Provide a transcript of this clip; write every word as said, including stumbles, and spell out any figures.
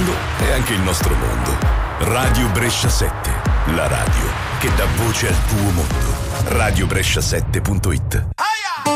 mondo è anche il nostro mondo. Radio Brescia sette, la radio che dà voce al tuo mondo. radio brescia sette punto it.